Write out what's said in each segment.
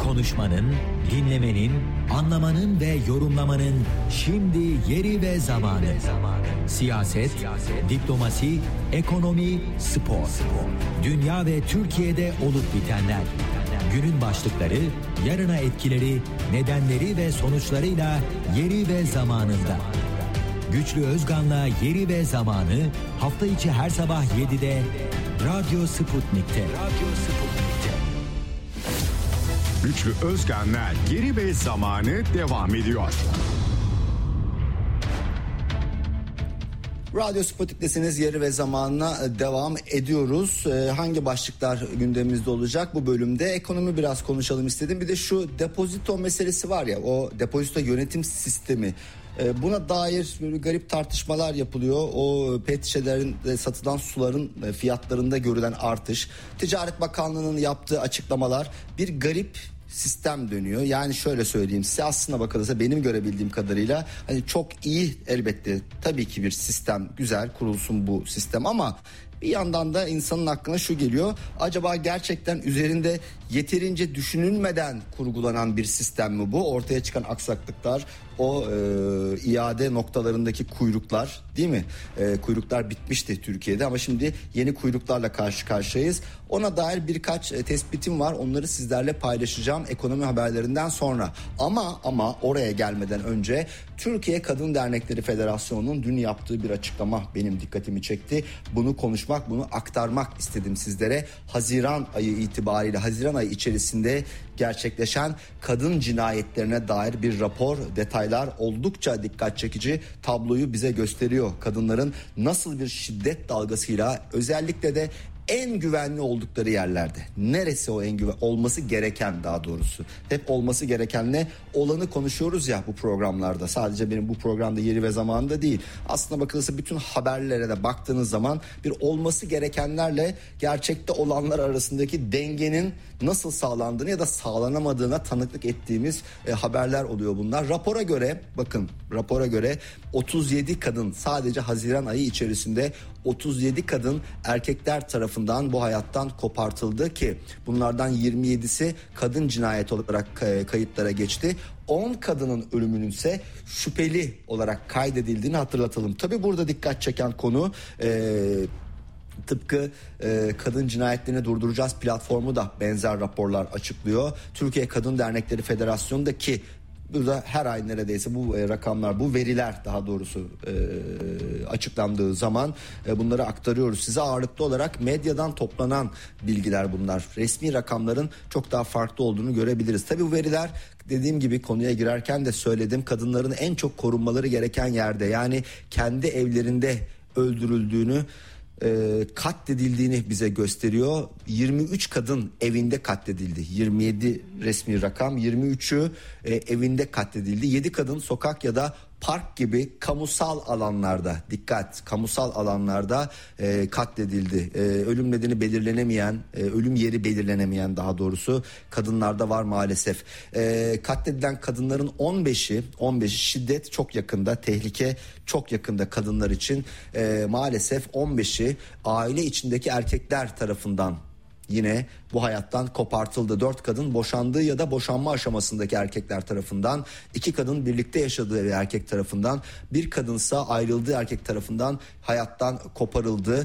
Konuşmanın, dinlemenin, anlamanın ve yorumlamanın şimdi yeri ve zamanı. Siyaset, diplomasi, ekonomi, spor. Dünya ve Türkiye'de olup bitenler. Günün başlıkları, yarına etkileri, nedenleri ve sonuçlarıyla yeri ve zamanında. Güçlü Özgan'la Yeri ve Zamanı hafta içi her sabah 7'de Radyo Sputnik'te. Güçlü Özgan'la Yeri ve Zamanı devam ediyor. Radyo Sputnik'tesiniz, Yeri ve Zamanına devam ediyoruz. Hangi başlıklar gündemimizde olacak bu bölümde? Ekonomi biraz konuşalım istedim. Bir de şu depozito meselesi var ya, o depozito yönetim sistemi. Buna dair böyle garip tartışmalar yapılıyor. O pet şişelerin satılan suların fiyatlarında görülen artış. Ticaret Bakanlığı'nın yaptığı açıklamalar, bir garip sistem dönüyor. Yani şöyle söyleyeyim size, aslına bakılırsa benim görebildiğim kadarıyla hani çok iyi, elbette tabii ki bir sistem, güzel kurulsun bu sistem, ama bir yandan da insanın aklına şu geliyor: acaba gerçekten üzerinde yeterince düşünülmeden kurgulanan bir sistem mi bu? Ortaya çıkan aksaklıklar, o iade noktalarındaki kuyruklar, değil mi? Kuyruklar bitmişti Türkiye'de ama şimdi yeni kuyruklarla karşı karşıyayız. Ona dair birkaç tespitim var. Onları sizlerle paylaşacağım ekonomi haberlerinden sonra. Ama oraya gelmeden önce Türkiye Kadın Dernekleri Federasyonu'nun dün yaptığı bir açıklama benim dikkatimi çekti. Bunu konuşmak, bunu aktarmak istedim sizlere. Haziran ayı itibariyle, Haziran ayı içerisinde gerçekleşen kadın cinayetlerine dair bir rapor, detaylar oldukça dikkat çekici, tabloyu bize gösteriyor. Kadınların nasıl bir şiddet dalgasıyla, özellikle de en güvenli oldukları yerlerde. Neresi o en güvenli olması gereken, daha doğrusu. Hep olması gerekenle olanı konuşuyoruz ya bu programlarda. Sadece benim bu programda Yeri ve Zamanında değil. Aslına bakılırsa bütün haberlere de baktığınız zaman bir olması gerekenlerle gerçekte olanlar arasındaki dengenin nasıl sağlandığını ya da sağlanamadığına tanıklık ettiğimiz haberler oluyor bunlar. Rapora göre, bakın rapora göre 37 kadın, sadece Haziran ayı içerisinde 37 kadın erkekler tarafından bu hayattan kopartıldı ki bunlardan 27'si kadın cinayet olarak kayıtlara geçti. 10 kadının ölümünün ise şüpheli olarak kaydedildiğini hatırlatalım. Tabii burada dikkat çeken konu, tıpkı Kadın Cinayetlerini Durduracağız platformu da benzer raporlar açıklıyor. Türkiye Kadın Dernekleri Federasyonu da, ki burada her ay neredeyse bu rakamlar, bu veriler daha doğrusu açıklandığı zaman bunları aktarıyoruz size. Ağırlıklı olarak medyadan toplanan bilgiler bunlar. Resmi rakamların çok daha farklı olduğunu görebiliriz. Tabii bu veriler, dediğim gibi konuya girerken de söyledim, kadınların en çok korunmaları gereken yerde, yani kendi evlerinde öldürüldüğünü, katledildiğini bize gösteriyor. 23 kadın evinde katledildi. 27 resmi rakam, 23'ü evinde katledildi. 7 kadın sokak ya da park gibi kamusal alanlarda, dikkat, kamusal alanlarda katledildi. Ölüm nedeni belirlenemeyen, ölüm yeri belirlenemeyen daha doğrusu kadınlarda var maalesef. Katledilen kadınların 15'i şiddet çok yakında, tehlike çok yakında kadınlar için. Maalesef 15'i aile içindeki erkekler tarafından yine bu hayattan kopartıldı. 4 kadın boşandığı ya da boşanma aşamasındaki erkekler tarafından, 2 kadın birlikte yaşadığı erkek tarafından, 1 kadınsa ayrıldığı erkek tarafından hayattan koparıldı.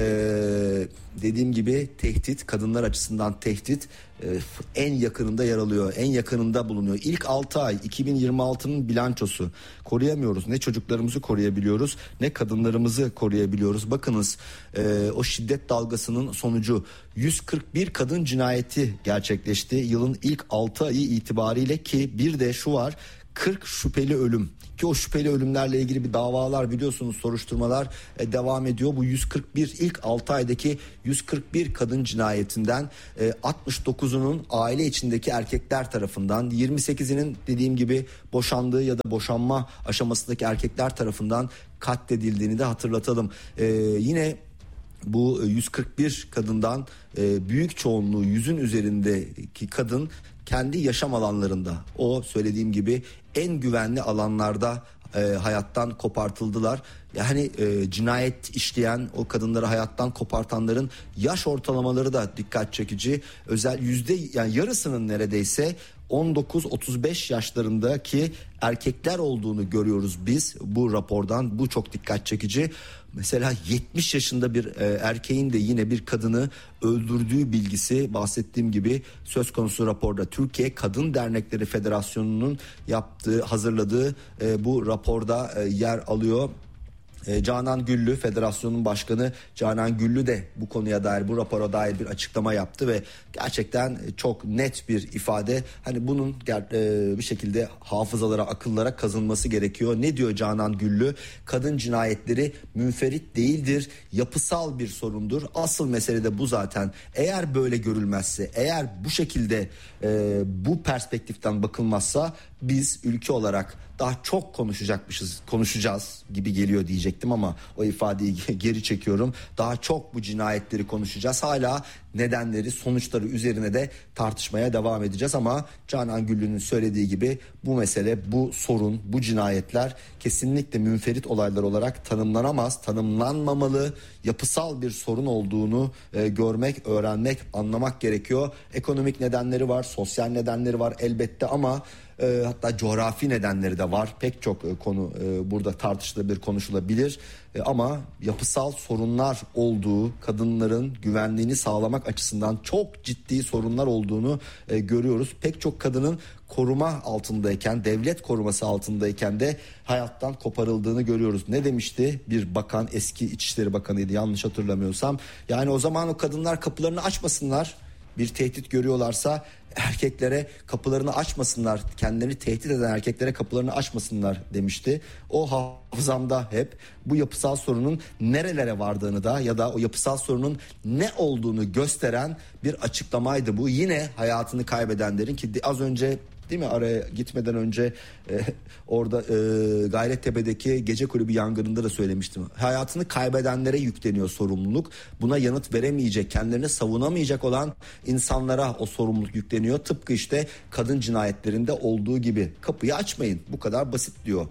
Dediğim gibi tehdit, kadınlar açısından tehdit en yakınında yer alıyor, en yakınında bulunuyor. İlk 6 ay 2026'nın bilançosu, koruyamıyoruz. Ne çocuklarımızı koruyabiliyoruz, ne kadınlarımızı koruyabiliyoruz. Bakınız, o şiddet dalgasının sonucu 141 kadın cinayeti gerçekleşti yılın ilk 6 ayı itibariyle, ki bir de şu var, 40 şüpheli ölüm, ki o şüpheli ölümlerle ilgili bir davalar, biliyorsunuz, soruşturmalar devam ediyor. Bu 141, ilk 6 aydaki 141 kadın cinayetinden 69'unun aile içindeki erkekler tarafından, 28'inin dediğim gibi boşandığı ya da boşanma aşamasındaki erkekler tarafından katledildiğini de hatırlatalım. Yine bu 141 kadından büyük çoğunluğu, 100'ün üzerindeki kadın kendi yaşam alanlarında, o söylediğim gibi en güvenli alanlarda hayattan kopartıldılar. Yani cinayet işleyen, o kadınları hayattan kopartanların yaş ortalamaları da dikkat çekici. Özel yani yarısının neredeyse 19-35 yaşlarındaki erkekler olduğunu görüyoruz biz bu rapordan. Bu çok dikkat çekici. Mesela 70 yaşında bir erkeğin de yine bir kadını öldürdüğü bilgisi bahsettiğim gibi söz konusu raporda. Türkiye Kadın Dernekleri Federasyonu'nun hazırladığı bu raporda yer alıyor. Canan Güllü, federasyonun başkanı Canan Güllü de bu konuya dair, bu rapora dair bir açıklama yaptı ve gerçekten çok net bir ifade. Hani bunun bir şekilde hafızalara, akıllara kazınması gerekiyor. Ne diyor Canan Güllü? Kadın cinayetleri münferit değildir, yapısal bir sorundur. Asıl mesele de bu zaten. Eğer böyle görülmezse, eğer bu şekilde bu perspektiften bakılmazsa biz ülke olarak daha çok konuşacağız gibi geliyor diyecektim ama o ifadeyi geri çekiyorum. Daha çok bu cinayetleri konuşacağız. Hala nedenleri, sonuçları üzerine de tartışmaya devam edeceğiz ama Canan Güllü'nün söylediği gibi bu mesele, bu sorun, bu cinayetler kesinlikle münferit olaylar olarak tanımlanamaz, tanımlanmamalı. Yapısal bir sorun olduğunu görmek, öğrenmek, anlamak gerekiyor. Ekonomik nedenleri var, sosyal nedenleri var elbette ama hatta coğrafi nedenleri de var. Pek çok konu burada tartışılabilir, konuşulabilir. Ama yapısal sorunlar olduğu, kadınların güvenliğini sağlamak açısından çok ciddi sorunlar olduğunu görüyoruz. Pek çok kadının koruma altındayken, devlet koruması altındayken de hayattan koparıldığını görüyoruz. Ne demişti bir bakan, eski İçişleri Bakanıydı yanlış hatırlamıyorsam. Yani o zaman o kadınlar kapılarını açmasınlar. Bir tehdit görüyorlarsa erkeklere kapılarını açmasınlar, kendilerini tehdit eden erkeklere kapılarını açmasınlar demişti. O hafızamda hep bu yapısal sorunun nerelere vardığını da ya da o yapısal sorunun ne olduğunu gösteren bir açıklamaydı bu. Yine hayatını kaybedenlerin, ki az önce değil mi araya gitmeden önce orada Gayrettepe'deki gece kulübü yangınında da söylemiştim. Hayatını kaybedenlere yükleniyor sorumluluk. Buna yanıt veremeyecek, kendilerini savunamayacak olan insanlara o sorumluluk yükleniyor. Tıpkı işte kadın cinayetlerinde olduğu gibi. Kapıyı açmayın, bu kadar basit diyor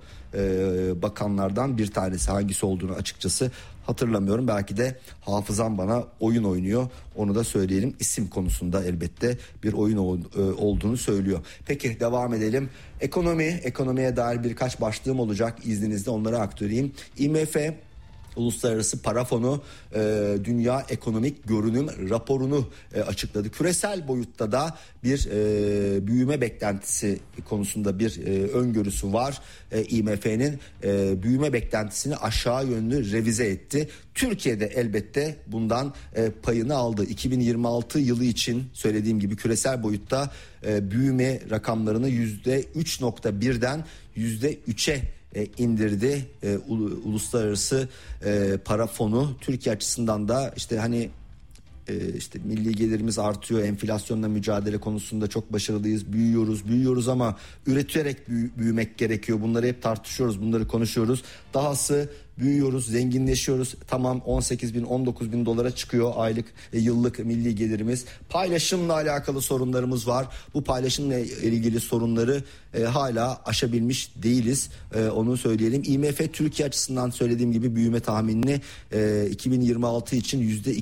bakanlardan bir tanesi. Hangisi olduğunu açıkçası hatırlamıyorum. Belki de hafızam bana oyun oynuyor. Onu da söyleyelim. İsim konusunda elbette bir oyun olduğunu söylüyor. Peki devam edelim. Ekonomiye dair birkaç başlığım olacak. İzninizle onları aktarayım. IMF, Uluslararası Para Fonu Dünya Ekonomik Görünüm raporunu açıkladı. Küresel boyutta da bir büyüme beklentisi konusunda bir öngörüsü var. IMF'nin büyüme beklentisini aşağı yönlü revize etti. Türkiye'de elbette bundan payını aldı. 2026 yılı için söylediğim gibi küresel boyutta büyüme rakamlarını %3.1'den %3'e indirdi Uluslararası Para Fonu. Türkiye açısından da işte hani işte milli gelirimiz artıyor, enflasyonla mücadele konusunda çok başarılıyız, büyüyoruz ama üreterek büyümek gerekiyor. Bunları hep tartışıyoruz, bunları konuşuyoruz. Dahası büyüyoruz, zenginleşiyoruz. Tamam 18 bin, 19 bin dolara çıkıyor aylık, yıllık milli gelirimiz. Paylaşımla alakalı sorunlarımız var. Bu paylaşımla ilgili sorunları hala aşabilmiş değiliz. Onu söyleyelim. IMF Türkiye açısından söylediğim gibi büyüme tahminini 2026 için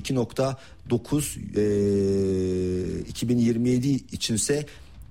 %2.9, 2027 içinse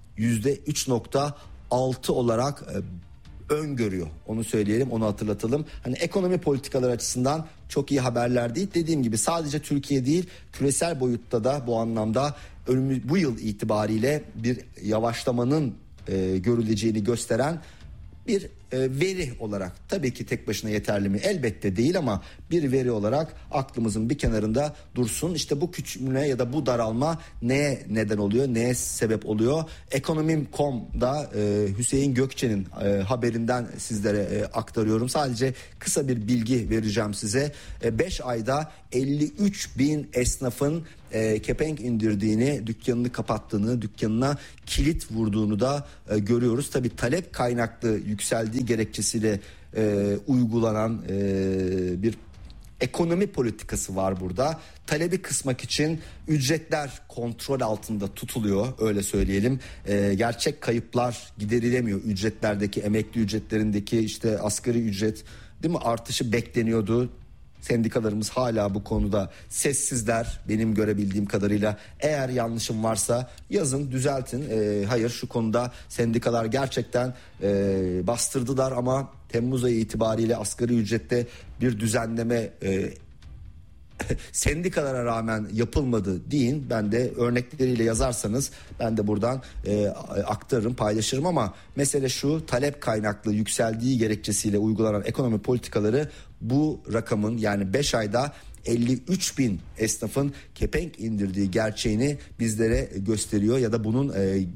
%3.6 olarak öngörüyor. Onu söyleyelim, onu hatırlatalım. Hani ekonomi politikaları açısından çok iyi haberler değil. Dediğim gibi sadece Türkiye değil, küresel boyutta da bu anlamda bu yıl itibariyle bir yavaşlamanın görüleceğini gösteren bir veri olarak, tabii ki tek başına yeterli mi? Elbette değil ama bir veri olarak aklımızın bir kenarında dursun. İşte bu küçülme ya da bu daralma neye neden oluyor? Neye sebep oluyor? Ekonomim.com'da Hüseyin Gökçe'nin haberinden sizlere aktarıyorum. Sadece kısa bir bilgi vereceğim size. 5 ayda 53 bin esnafın kepenk indirdiğini, dükkanını kapattığını, dükkanına kilit vurduğunu da görüyoruz. Tabii talep kaynaklı yükseldiği gerekçesiyle uygulanan bir ekonomi politikası var burada. Talebi kısmak için ücretler kontrol altında tutuluyor, öyle söyleyelim. Gerçek kayıplar giderilemiyor. Ücretlerdeki, emekli ücretlerindeki, işte asgari ücret, değil mi, artışı bekleniyordu. Sendikalarımız hala bu konuda sessizler benim görebildiğim kadarıyla. Eğer yanlışım varsa yazın, düzeltin. Hayır, şu konuda sendikalar gerçekten bastırdılar ama Temmuz ayı itibariyle asgari ücrette bir düzenleme sendikalara rağmen yapılmadı deyin. Ben de örnekleriyle yazarsanız ben de buradan aktarırım, paylaşırım ama mesele şu: talep kaynaklı yükseldiği gerekçesiyle uygulanan ekonomi politikaları bu rakamın, yani 5 ayda 53 bin esnafın kepenk indirdiği gerçeğini bizlere gösteriyor ya da bunun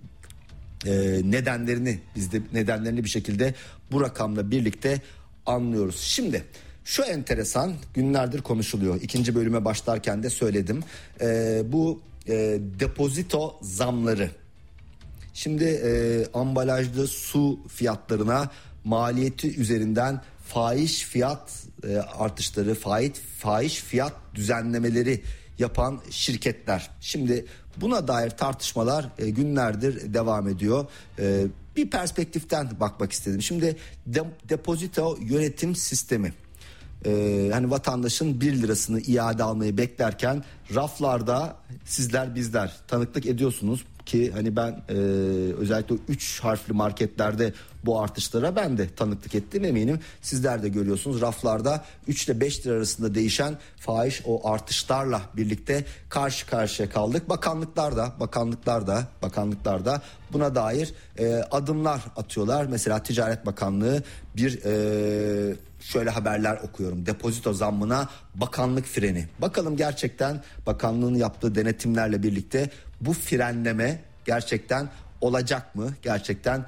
nedenlerini bir şekilde bu rakamla birlikte anlıyoruz. Şimdi şu enteresan, günlerdir konuşuluyor. İkinci bölüme başlarken de söyledim. Bu depozito zamları. Şimdi ambalajlı su fiyatlarına maliyeti üzerinden fahiş fiyat artışları, fahiş fiyat düzenlemeleri yapan şirketler. Şimdi buna dair tartışmalar günlerdir devam ediyor. Bir perspektiften bakmak istedim. Şimdi depozito yönetim sistemi. Hani vatandaşın 1 lirasını iade almayı beklerken raflarda sizler bizler tanıklık ediyorsunuz ki hani ben özellikle 3 harfli marketlerde bu artışlara ben de tanıklık ettim, eminim sizler de görüyorsunuz. Raflarda 3 ile 5 lira arasında değişen fahiş o artışlarla birlikte karşı karşıya kaldık. Bakanlıklar da buna dair adımlar atıyorlar. Mesela Ticaret Bakanlığı bir şöyle haberler okuyorum: depozito zammına bakanlık freni. Bakalım gerçekten bakanlığın yaptığı denetimlerle birlikte bu frenleme gerçekten olacak mı? Gerçekten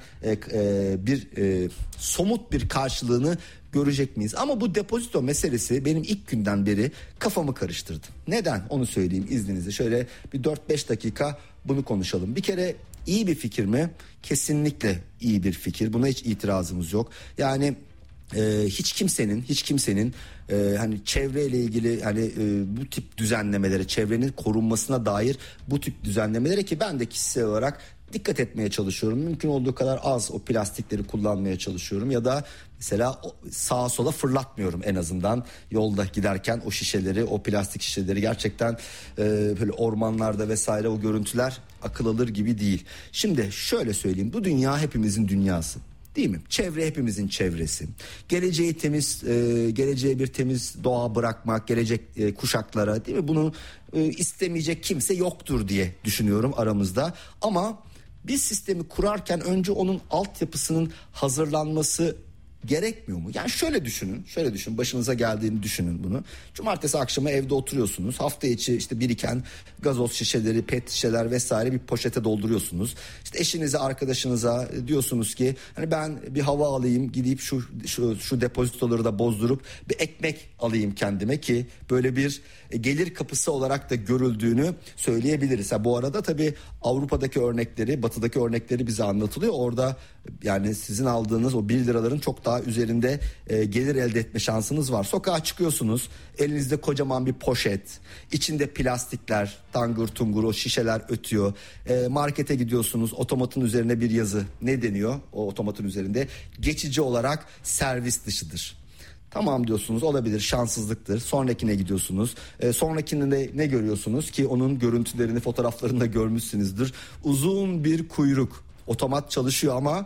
somut bir karşılığını görecek miyiz? Ama bu depozito meselesi benim ilk günden beri kafamı karıştırdı. Neden? Onu söyleyeyim izninizle. Şöyle bir 4-5 dakika bunu konuşalım. Bir kere iyi bir fikir mi? Kesinlikle iyi bir fikir. Buna hiç itirazımız yok. Yani hiç kimsenin hani çevreyle ilgili hani bu tip düzenlemelere, çevrenin korunmasına dair bu tip düzenlemelere, ki ben de kişisel olarak dikkat etmeye çalışıyorum. Mümkün olduğu kadar az o plastikleri kullanmaya çalışıyorum ya da mesela sağa sola fırlatmıyorum en azından yolda giderken o şişeleri, o plastik şişeleri. Gerçekten böyle ormanlarda vesaire o görüntüler akıl alır gibi değil. Şimdi şöyle söyleyeyim, bu dünya hepimizin dünyası. Değil mi? Çevre hepimizin çevresi. Geleceğe bir temiz doğa bırakmak, gelecek kuşaklara, değil mi? Bunu istemeyecek kimse yoktur diye düşünüyorum aramızda. Ama bir sistemi kurarken önce onun altyapısının hazırlanması gerekmiyor mu? Yani şöyle düşünün, başınıza geldiğini düşünün bunu. Cumartesi akşamı evde oturuyorsunuz. Hafta içi işte biriken gazoz şişeleri, pet şişeler vesaire bir poşete dolduruyorsunuz. İşte eşinize, arkadaşınıza diyorsunuz ki hani ben bir hava alayım, gidip şu depozitoları da bozdurup bir ekmek alayım kendime, ki böyle bir gelir kapısı olarak da görüldüğünü söyleyebiliriz. Bu arada tabii Avrupa'daki örnekleri, Batı'daki örnekleri bize anlatılıyor. Orada yani sizin aldığınız o 1 liraların çok daha üzerinde gelir elde etme şansınız var. Sokağa çıkıyorsunuz, elinizde kocaman bir poşet, içinde plastikler, tangır tungur o şişeler ötüyor. Markete gidiyorsunuz, otomatın üzerine bir yazı, ne deniyor o otomatın üzerinde? Geçici olarak servis dışıdır. Tamam diyorsunuz, olabilir, şanssızlıktır. Sonrakine gidiyorsunuz. Sonrakinde ne görüyorsunuz ki onun görüntülerini, fotoğraflarını da görmüşsünüzdür. Uzun bir kuyruk. Otomat çalışıyor ama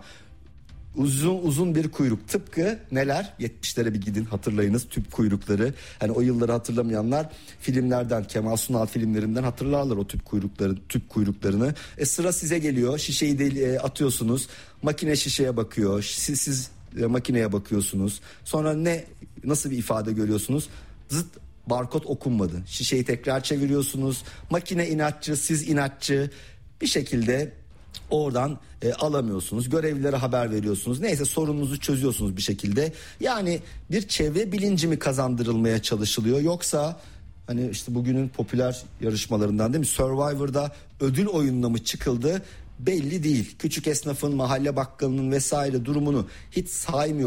uzun bir kuyruk. Tıpkı neler? 70'lere bir gidin, hatırlayınız tüp kuyrukları. Hani o yılları hatırlamayanlar filmlerden, Kemal Sunal filmlerinden hatırlarlar o tüp kuyruklarını. Sıra size geliyor. Şişeyi de atıyorsunuz. Makine şişeye bakıyor. Siz makineye bakıyorsunuz. Sonra nasıl bir ifade görüyorsunuz? Zıt, barkod okunmadı. Şişeyi tekrar çeviriyorsunuz. Makine inatçı, siz inatçı. Bir şekilde oradan alamıyorsunuz. Görevlilere haber veriyorsunuz. Neyse, sorununuzu çözüyorsunuz bir şekilde. Yani bir çevre bilinci mi kazandırılmaya çalışılıyor, yoksa hani işte bugünün popüler yarışmalarından, değil mi, Survivor'da ödül oyununa mı çıkıldı belli değil. Küçük esnafın, mahalle bakkalının vesaire durumunu hiç saymıyor.